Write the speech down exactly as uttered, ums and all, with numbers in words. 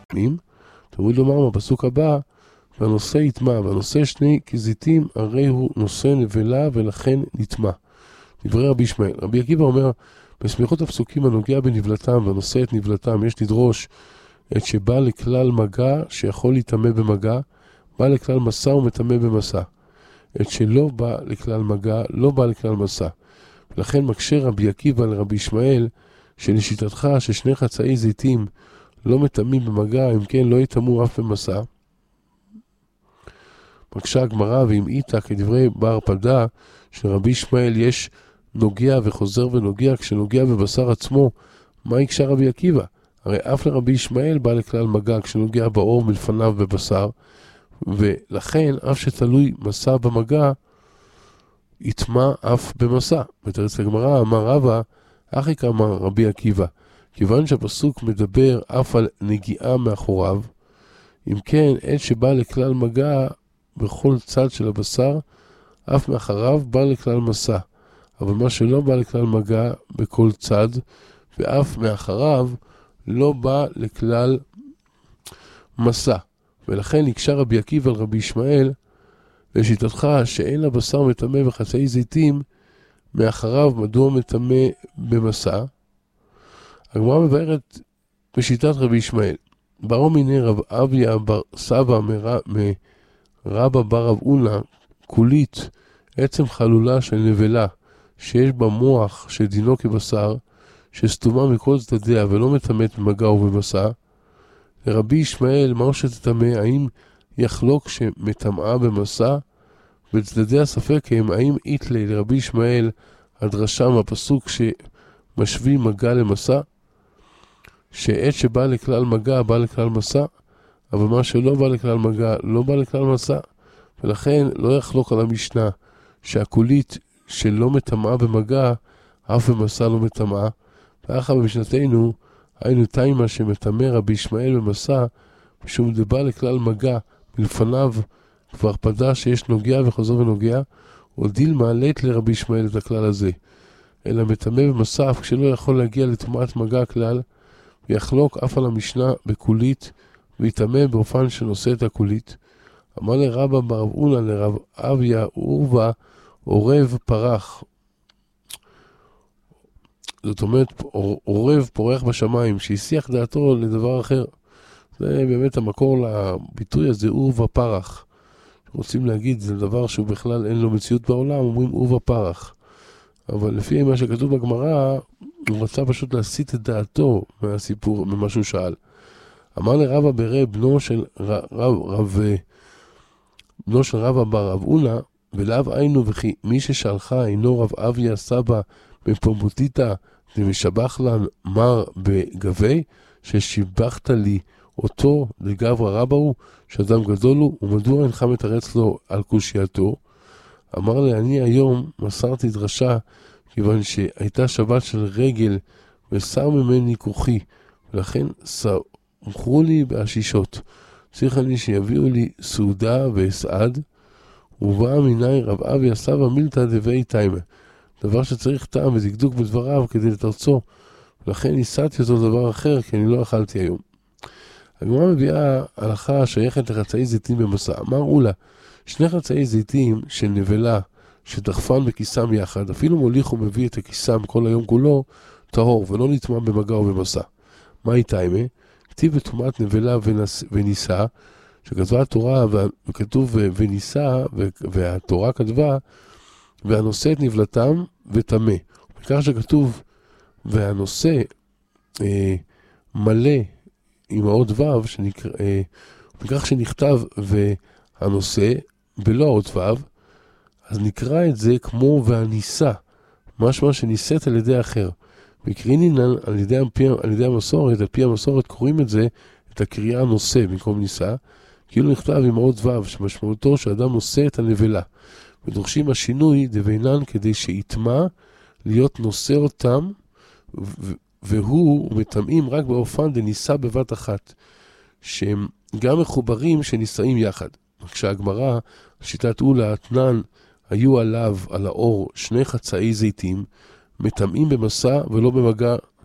תמיד לומר בפסוק הבא, והנושא יטמע, והנושא שני כזיתים, הרי הוא נושא נבלה ולכן נטמע. דברי רבי ישמעאל. רבי עקיבא אומר, בסמיכות הפסוקים הנוגע בנבלתם והנושא את נבלתם, יש לדרוש את שבא לכלל מגע שיכול להתאמה במגע, בא לכלל מסע ומתאמה במסע. את שלא בא לכלל מגע, לא בא לכלל מסע. ולכן מקשה רבי עקיבא לרבי ישמעאל, שלשיטתך ששני חצאי זיתים לא מתאמים במגע, אם כן לא יתאמו אף במסע. מקשה הגמרא, ואם איתה כדברי בר פדה, שלרבי ישמעאל יש נוגע וחוזר ונוגע, כשנוגע בבשר עצמו, מה יקשה רבי עקיבא? הרי אף לרבי ישמעאל בא לכלל מגע, כשנוגע באור מלפניו בבשר, ולכן אף שתלוי מסע במגע, יטמע אף במסע. בתרץ הגמרא אמר רבא, אחי כאמר רבי עקיבא, כיוון שהפסוק מדבר אף על נגיעה מאחוריו, אם כן, עת שבא לכלל מגע בכל צד של הבשר, אף מאחריו בא לכלל מסע. אבל מה שלא בא לכלל מגע בכל צד, ואף מאחריו לא בא לכלל מסע. ולכן יקשה רבי עקיבא על רבי ישמעאל, לשיטתך שאין הבשר מטמא וחצאי זיתים, מאחריו מדוע מטמא במסע. הגמרא מבארת בשיטת רבי ישמעאל. ברו מיני רב אביה בר סבא מרבא בר רב אונה, כולית עצם חלולה של נבלה, שיש בה מוח שדינו כבשר, שסתומה מכל צדדיה ולא מטמאת במגע ובמסע. לרבי ישמעאל מהו שתטמא, האם יחלוק שמטמאה במסע? בצדדי הספק הם, האם איתלי לרבי ישמעאל הדרשה מהפסוק שמשווים מגע למסע? שעת שבא לכלל מגע בא לכלל מסע, אבל מה שלא בא לכלל מגע לא בא לכלל מסע, ולכן לא יחלוק על המשנה שהכולית שלא מטמאה במגע אף במסע לא מטמאה. ואחר במשנתנו היינו תימה שמטמא רבי ישמעאל במסע, משום דבא לכלל מגע מלפניו כבר פדה שיש נוגע וחוזר ונוגע, ודילמה לית לרבי ישמעאל את הכלל הזה, אלא מטמא במסע אף כשלא יכול להגיע לטומאת מגע הכלל, ויחלוק אף על המשנה בכולית, ויטמא באופן שנושא את הכולית. אמר לרבא בר רב אונה לרב אביה עורבא, עורב פרח. זאת אומרת, עורב פורח בשמיים, שהסיח דעתו לדבר אחר. זה באמת המקור לביטוי הזה, עורבא פרח. רוצים להגיד, זה דבר שהוא בכלל אין לו מציאות בעולם, אומרים עורבא פרח. אבל לפי מה שכתוב בגמרא, הוא רצה פשוט להסיט את דעתו מהסיפור, ממה שהוא שאל. אמר לרבא ברי, בנו של רב, רב, בנו של רבא בר רב אונה, ולאו היינו וכי מי ששאלך אינו רב אביה סבא בפומבוטיתא דמשבח לן מר בגבי, ששיבחת לי אותו לגברא רבא הוא, שאדם גדול הוא, ומדוע אינך מתרץ לו על קושייתו? אמר לי, אני היום מסרתי דרשה, כיוון שהייתה שבת של רגל, ושר ממני כוחי, ולכן סמכו לי באשישות. צריך אני שיביאו לי סעודה ואסעד, ובא מיני רב אבי הסבא מילתא דבי תימא. דבר שצריך טעם ודקדוק בדבריו כדי לתרצו, ולכן ניסעתי אותו דבר אחר, כי אני לא אכלתי היום. הגמרא מביאה הלכה שייכת לחצאי זיתים במסע. אמר אולה, שני חצאי זיתים של נבלה, שדחפן בכיסם יחד, אפילו מוליך ומביא את הכיסם כל היום כולו, טהור, ולא נטמא במגע ובמסע. מה היא תימא? כתיב בטומאת נבלה וניסה, שכתבה התורה וכתוב וניסה, והתורה כתבה, והנושא את נבלתם וטמא. וכך שכתוב, והנושא אה, מלא עם האות ו', שנקרא, אה, וכך שנכתב והנושא בלא האות ו', אז נקרא את זה כמו והניסה, משמע שניסית על ידי אחר. וקרינינן על ידי, על ידי המסורת, על פי המסורת קוראים את זה, את הקריאה נושא במקום ניסה, כאילו נכתב עם האות ו', שמשמעותו שאדם נושא את הנבלה. ודורשים השינוי דבינן כדי שיתמה להיות נושא אותם, והוא מטמאים רק באופן דניסה בבת אחת, שהם גם מחוברים שניסאים יחד. כשהגמרא, שיטת אולה, התנן, היו עליו, על האור, שני חצאי זיתים, מטמאים במסע ולא במגע